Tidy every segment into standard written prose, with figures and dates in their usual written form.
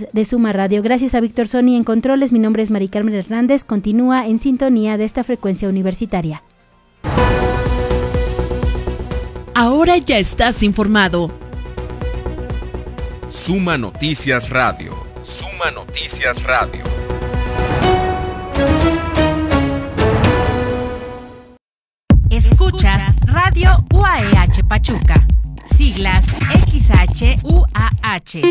Noticias de Suma Radio. Gracias a Víctor Sony en controles. Mi nombre es Mari Carmen Hernández. Continúa en sintonía de esta frecuencia universitaria. Ahora ya estás informado. Suma Noticias Radio. Suma Noticias Radio. Escuchas Radio UAEH Pachuca. Siglas XHUAH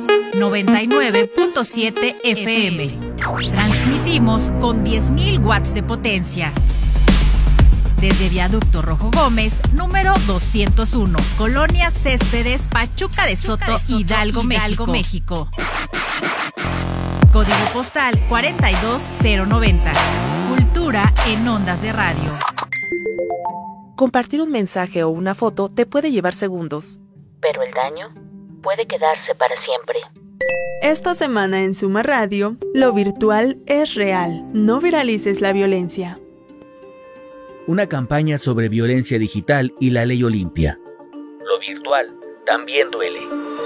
99.7 FM. Transmitimos con 10.000 watts de potencia. Desde Viaducto Rojo Gómez, número 201, Colonia Céspedes, Pachuca de Soto, Hidalgo, México. Código postal 42090. Cultura en ondas de radio. Compartir un mensaje o una foto te puede llevar segundos, pero el daño puede quedarse para siempre. Esta semana en Suma Radio, lo virtual es real. No viralices la violencia. Una campaña sobre violencia digital y la ley Olimpia. Lo virtual también duele.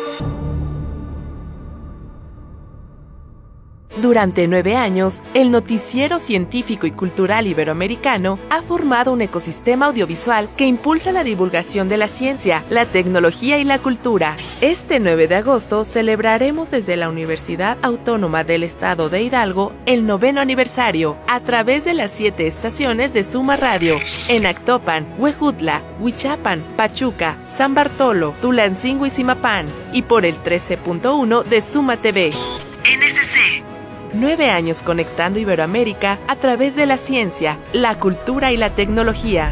Durante 9 años, el Noticiero Científico y Cultural Iberoamericano ha formado un ecosistema audiovisual que impulsa la divulgación de la ciencia, la tecnología y la cultura. Este 9 de agosto celebraremos desde la Universidad Autónoma del Estado de Hidalgo el 9º aniversario a través de las 7 estaciones de Suma Radio en Actopan, Huejutla, Huichapan, Pachuca, San Bartolo, Tulancingo y Zimapán y por el 13.1 de Suma TV. NSC. 9 años conectando Iberoamérica a través de la ciencia, la cultura y la tecnología.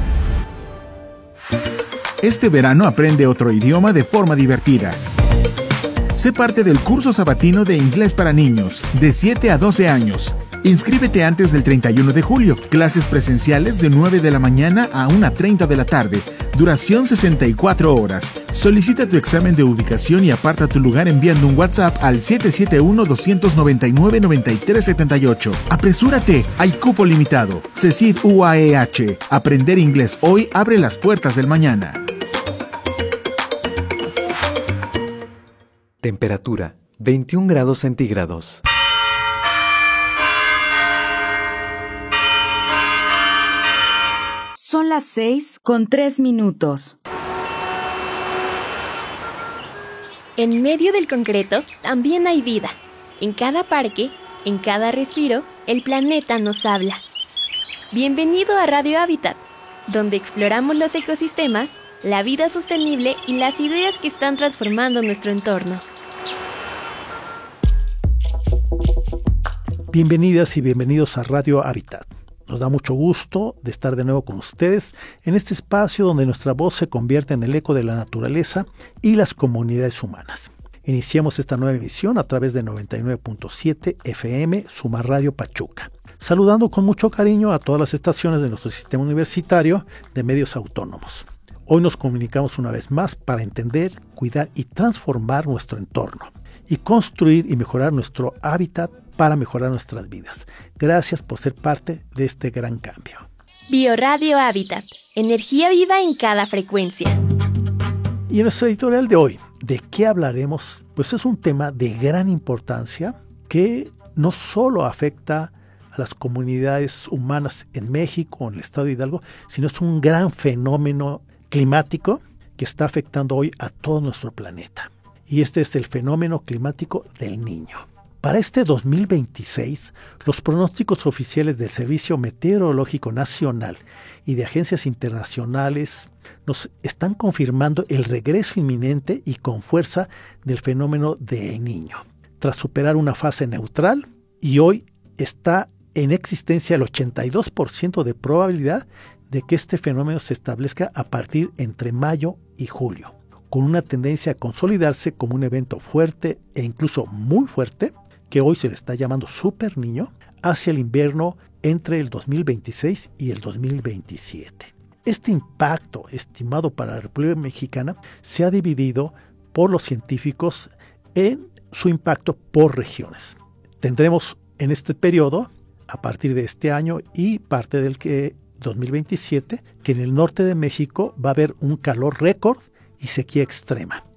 Este verano aprende otro idioma de forma divertida. Sé parte del curso sabatino de inglés para niños, de 7 a 12 años. Inscríbete antes del 31 de julio. Clases presenciales de 9 de la mañana a 1:30 de la tarde. Duración 64 horas. Solicita tu examen de ubicación y aparta tu lugar enviando un WhatsApp al 771-299-9378. ¡Apresúrate! Hay cupo limitado. CECID UAEH. Aprender inglés hoy abre las puertas del mañana. Temperatura 21 grados centígrados. Son las 6:03. En medio del concreto también hay vida. En cada parque, en cada respiro, el planeta nos habla. Bienvenido a Radio Hábitat, donde exploramos los ecosistemas, la vida sostenible y las ideas que están transformando nuestro entorno. Bienvenidas y bienvenidos a Radio Hábitat. Nos da mucho gusto de estar de nuevo con ustedes en este espacio donde nuestra voz se convierte en el eco de la naturaleza y las comunidades humanas. Iniciamos esta nueva emisión a través de 99.7 FM Suma Radio Pachuca, saludando con mucho cariño a todas las estaciones de nuestro sistema universitario de medios autónomos. Hoy nos comunicamos una vez más para entender, cuidar y transformar nuestro entorno y construir y mejorar nuestro hábitat para mejorar nuestras vidas. Gracias por ser parte de este gran cambio. Bioradio Hábitat, energía viva en cada frecuencia. Y en nuestra editorial de hoy, ¿de qué hablaremos? Pues es un tema de gran importancia que no solo afecta a las comunidades humanas en México, en el estado de Hidalgo, sino es un gran fenómeno climático que está afectando hoy a todo nuestro planeta. Y este es el fenómeno climático del Niño. Para este 2026, los pronósticos oficiales del Servicio Meteorológico Nacional y de agencias internacionales nos están confirmando el regreso inminente y con fuerza del fenómeno del Niño. Tras superar una fase neutral, y hoy está en existencia el 82% de probabilidad de que este fenómeno se establezca a partir entre mayo y julio, con una tendencia a consolidarse como un evento fuerte e incluso muy fuerte, que hoy se le está llamando Super Niño, hacia el invierno entre el 2026 y el 2027. Este impacto estimado para la República Mexicana se ha dividido por los científicos en su impacto por regiones. Tendremos en este periodo, a partir de este año y parte del 2027, que en el norte de México va a haber un calor récord y sequía extrema.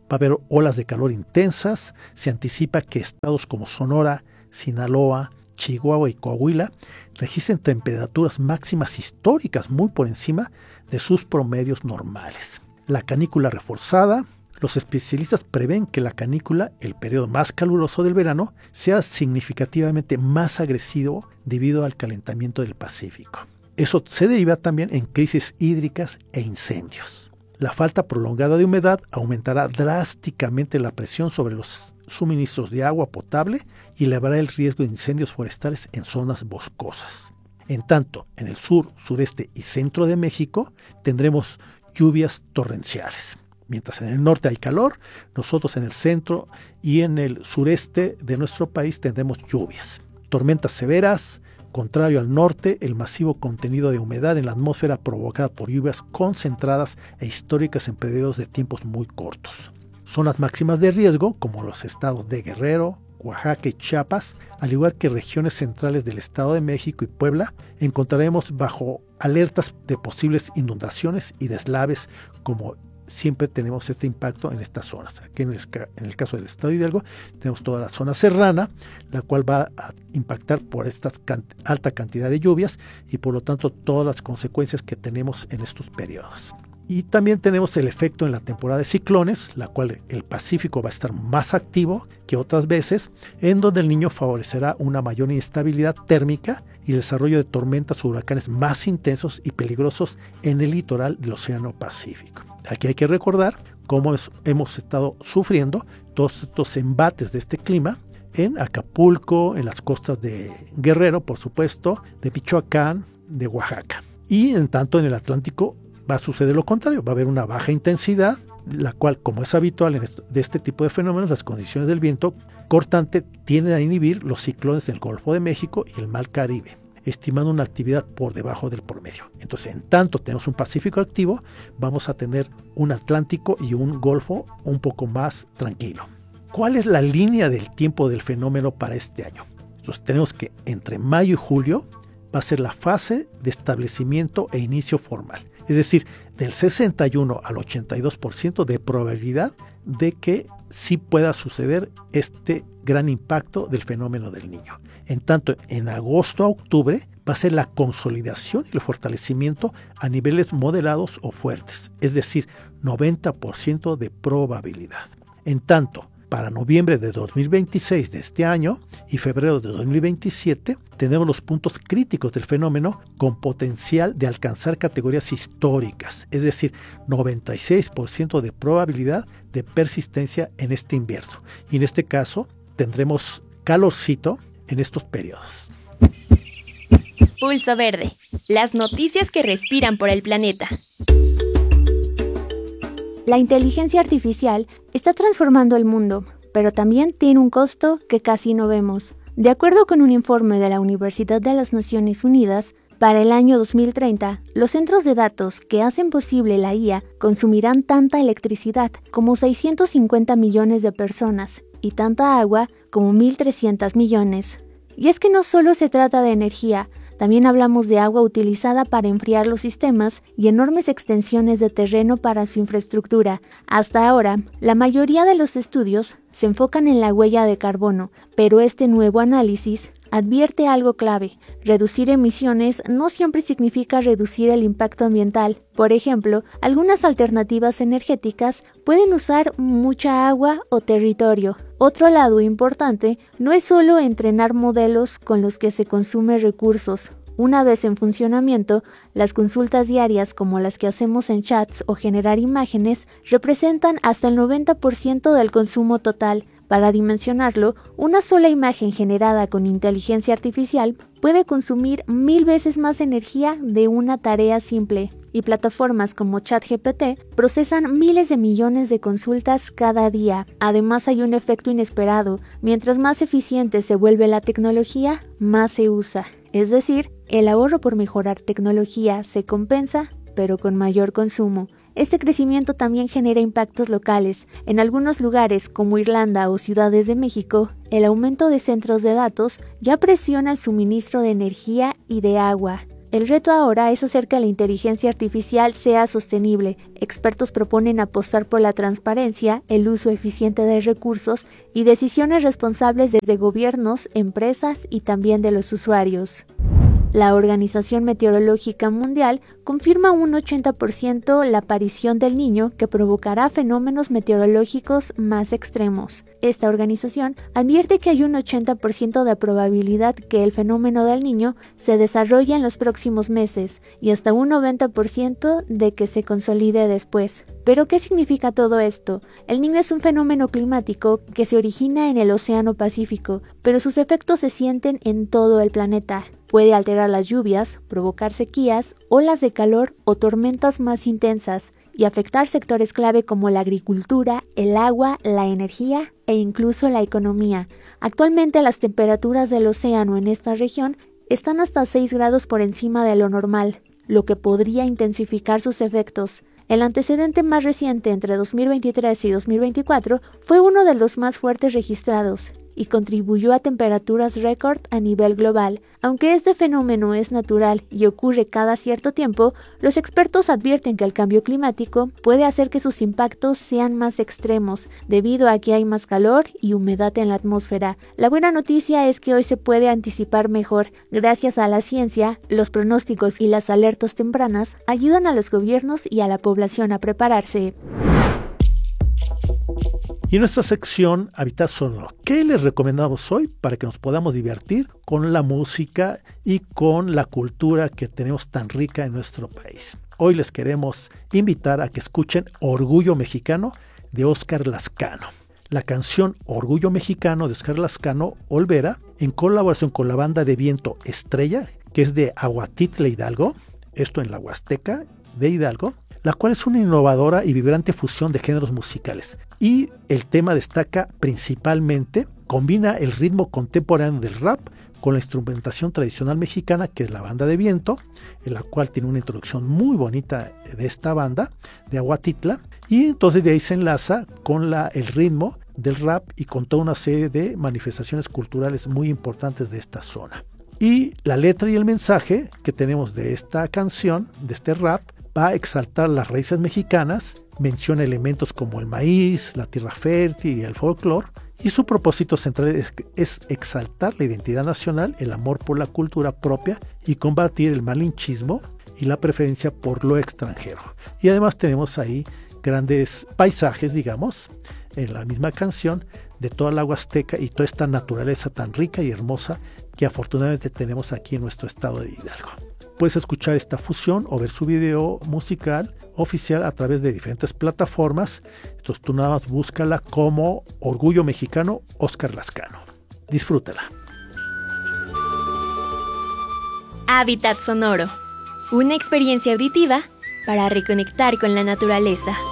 Va a haber olas de calor intensas. Se anticipa que estados como Sonora, Sinaloa, Chihuahua y Coahuila registren temperaturas máximas históricas muy por encima de sus promedios normales. La canícula reforzada. Los especialistas prevén que la canícula, el periodo más caluroso del verano, sea significativamente más agresivo debido al calentamiento del Pacífico. Eso se deriva también en crisis hídricas e incendios. La falta prolongada de humedad aumentará drásticamente la presión sobre los suministros de agua potable y elevará el riesgo de incendios forestales en zonas boscosas. En tanto, en el sur, sureste y centro de México tendremos lluvias torrenciales. Mientras en el norte hay calor, nosotros en el centro y en el sureste de nuestro país tendremos lluvias. Tormentas severas. Contrario al norte, el masivo contenido de humedad en la atmósfera provocada por lluvias concentradas e históricas en periodos de tiempos muy cortos. Zonas máximas de riesgo, como los estados de Guerrero, Oaxaca y Chiapas, al igual que regiones centrales del Estado de México y Puebla, encontraremos bajo alertas de posibles inundaciones y deslaves, como siempre tenemos este impacto en estas zonas. Aquí en el caso del Estado de Hidalgo tenemos toda la zona serrana, la cual va a impactar por esta alta cantidad de lluvias y por lo tanto todas las consecuencias que tenemos en estos periodos. Y también tenemos el efecto en la temporada de ciclones, la cual el Pacífico va a estar más activo que otras veces, en donde el Niño favorecerá una mayor inestabilidad térmica y el desarrollo de tormentas o huracanes más intensos y peligrosos en el litoral del Océano Pacífico. Aquí hay que recordar cómo hemos estado sufriendo todos estos embates de este clima en Acapulco, en las costas de Guerrero, por supuesto, de Michoacán, de Oaxaca. Y en tanto en el Atlántico va a suceder lo contrario, va a haber una baja intensidad, la cual, como es habitual de este tipo de fenómenos, las condiciones del viento cortante tienden a inhibir los ciclones del Golfo de México y el Mar Caribe, estimando una actividad por debajo del promedio. Entonces, en tanto tenemos un Pacífico activo, vamos a tener un Atlántico y un Golfo un poco más tranquilo. ¿Cuál es la línea del tiempo del fenómeno para este año? Entonces, tenemos que entre mayo y julio va a ser la fase de establecimiento e inicio formal. Es decir, del 61 al 82% de probabilidad de que sí pueda suceder este gran impacto del fenómeno del Niño. En tanto, en agosto a octubre va a ser la consolidación y el fortalecimiento a niveles moderados o fuertes, es decir, 90% de probabilidad. En tanto, para noviembre de 2026 de este año y febrero de 2027 tenemos los puntos críticos del fenómeno con potencial de alcanzar categorías históricas, es decir, 96% de probabilidad de persistencia en este invierno. Y en este caso tendremos calorcito en estos periodos. Pulso Verde, las noticias que respiran por el planeta. La inteligencia artificial está transformando el mundo, pero también tiene un costo que casi no vemos. De acuerdo con un informe de la Universidad de las Naciones Unidas, para el año 2030, los centros de datos que hacen posible la IA consumirán tanta electricidad como 650 millones de personas y tanta agua como 1.300 millones. Y es que no solo se trata de energía, también hablamos de agua utilizada para enfriar los sistemas y enormes extensiones de terreno para su infraestructura. Hasta ahora, la mayoría de los estudios se enfocan en la huella de carbono, pero este nuevo análisis advierte algo clave. Reducir emisiones no siempre significa reducir el impacto ambiental. Por ejemplo, algunas alternativas energéticas pueden usar mucha agua o territorio. Otro lado importante no es solo entrenar modelos con los que se consumen recursos. Una vez en funcionamiento, las consultas diarias como las que hacemos en chats o generar imágenes representan hasta el 90% del consumo total. Para dimensionarlo, una sola imagen generada con inteligencia artificial puede consumir 1000 veces más energía de una tarea simple. Y plataformas como ChatGPT procesan miles de millones de consultas cada día. Además, hay un efecto inesperado. Mientras más eficiente se vuelve la tecnología, más se usa. Es decir, el ahorro por mejorar tecnología se compensa, pero con mayor consumo. Este crecimiento también genera impactos locales. En algunos lugares, como Irlanda o ciudades de México, el aumento de centros de datos ya presiona el suministro de energía y de agua. El reto ahora es hacer que la inteligencia artificial sea sostenible. Expertos proponen apostar por la transparencia, el uso eficiente de recursos y decisiones responsables desde gobiernos, empresas y también de los usuarios. La Organización Meteorológica Mundial confirma un 80% la aparición del Niño que provocará fenómenos meteorológicos más extremos. Esta organización advierte que hay un 80% de probabilidad que el fenómeno del Niño se desarrolle en los próximos meses y hasta un 90% de que se consolide después. ¿Pero qué significa todo esto? El Niño es un fenómeno climático que se origina en el Océano Pacífico, pero sus efectos se sienten en todo el planeta. Puede alterar las lluvias, provocar sequías, olas de calor o tormentas más intensas y afectar sectores clave como la agricultura, el agua, la energía e incluso la economía. Actualmente las temperaturas del océano en esta región están hasta 6 grados por encima de lo normal, lo que podría intensificar sus efectos. El antecedente más reciente entre 2023 y 2024 fue uno de los más fuertes registrados y contribuyó a temperaturas récord a nivel global. Aunque este fenómeno es natural y ocurre cada cierto tiempo, los expertos advierten que el cambio climático puede hacer que sus impactos sean más extremos, debido a que hay más calor y humedad en la atmósfera. La buena noticia es que hoy se puede anticipar mejor. Gracias a la ciencia, los pronósticos y las alertas tempranas ayudan a los gobiernos y a la población a prepararse. Y en nuestra sección Hábitat Sonoro, ¿qué les recomendamos hoy para que nos podamos divertir con la música y con la cultura que tenemos tan rica en nuestro país? Hoy les queremos invitar a que escuchen Orgullo Mexicano de Óscar Lascano. La canción Orgullo Mexicano de Óscar Lascano Olvera, en colaboración con la banda de viento Estrella, que es de Aguatitla, Hidalgo, esto en la Huasteca de Hidalgo, la cual es una innovadora y vibrante fusión de géneros musicales. Y el tema destaca principalmente, combina el ritmo contemporáneo del rap con la instrumentación tradicional mexicana, que es la banda de viento, en la cual tiene una introducción muy bonita de esta banda, de Aguatitla, y entonces de ahí se enlaza con el ritmo del rap y con toda una serie de manifestaciones culturales muy importantes de esta zona. Y la letra y el mensaje que tenemos de esta canción, de este rap, va a exaltar las raíces mexicanas, menciona elementos como el maíz, la tierra fértil y el folclore, y su propósito central es exaltar la identidad nacional, el amor por la cultura propia y combatir el malinchismo y la preferencia por lo extranjero. Y además tenemos ahí grandes paisajes, digamos, en la misma canción, de toda la Huasteca y toda esta naturaleza tan rica y hermosa que afortunadamente tenemos aquí en nuestro estado de Hidalgo. Puedes escuchar esta fusión o ver su video musical oficial a través de diferentes plataformas. Entonces tú nada más búscala como Orgullo Mexicano Óscar Lascano. Disfrútala. Hábitat Sonoro. Una experiencia auditiva para reconectar con la naturaleza.